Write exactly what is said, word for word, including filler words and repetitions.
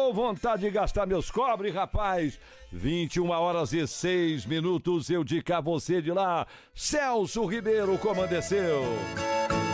Ô, vontade de gastar meus cobres, rapaz. vinte e uma horas e seis minutos, eu de cá, você de lá. Celso Ribeiro, comandeceu.